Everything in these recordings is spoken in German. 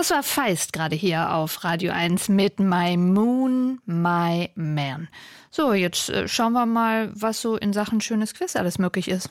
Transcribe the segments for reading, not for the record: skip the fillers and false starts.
Das war Feist gerade hier auf Radio 1 mit My Moon, My Man. So, jetzt schauen wir mal, was so in Sachen schönes Quiz alles möglich ist.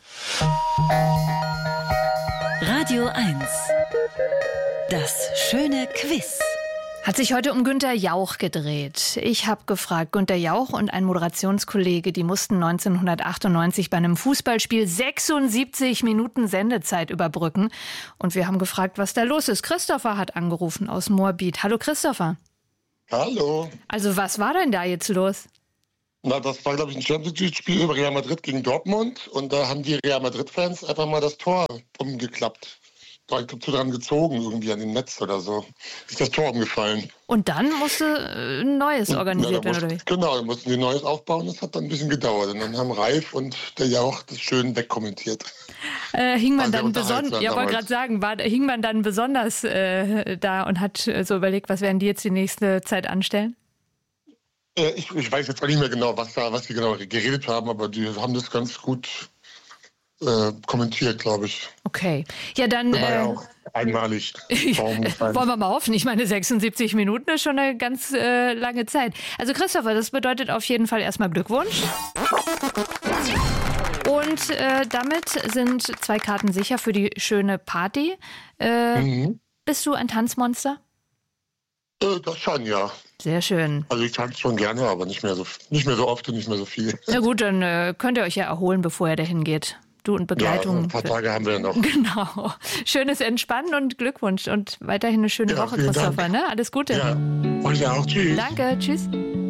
Radio 1. Das schöne Quiz. Hat sich heute um Günther Jauch gedreht. Ich habe gefragt, Günther Jauch und ein Moderationskollege, die mussten 1998 bei einem Fußballspiel 76 Minuten Sendezeit überbrücken. Und wir haben gefragt, was da los ist. Christopher hat angerufen aus Moabit. Hallo Christopher. Hallo. Also was war denn da jetzt los? Na, das war, glaube ich, ein Champions League-Spiel über Real Madrid gegen Dortmund. Und da haben die Real Madrid-Fans einfach mal das Tor umgeklappt. Ich glaube, zu dran gezogen, irgendwie an dem Netz oder so. Ist das Tor umgefallen. Und dann musste ein neues organisiert werden, oder wie? Genau, dann mussten die Neues aufbauen. Das hat dann ein bisschen gedauert. Und dann haben Ralf und der Jauch das schön wegkommentiert. Hing man dann besonders, ja, wollte gerade sagen, hing man dann besonders da und hat so überlegt, was werden die jetzt die nächste Zeit anstellen? Ich weiß jetzt auch nicht mehr genau, was die genau geredet haben, aber die haben das ganz gut kommentiert, glaube ich. Okay. Ja, dann. Das war ja auch einmalig. Wollen wir mal hoffen. Ich meine, 76 Minuten ist schon eine ganz lange Zeit. Also Christopher, das bedeutet auf jeden Fall erstmal Glückwunsch. Und damit sind 2 Karten sicher für die schöne Party. Bist du ein Tanzmonster? Das schon, ja. Sehr schön. Also ich tanze schon gerne, aber nicht mehr so oft und nicht mehr so viel. Na gut, dann könnt ihr euch ja erholen, bevor ihr dahin geht. Du und Begleitung. Ja, ein paar Tage haben wir noch. Genau. Schönes Entspannen und Glückwunsch und weiterhin eine schöne Woche, Christopher. Ne? Alles Gute. Ja, euch auch. Tschüss. Danke, tschüss.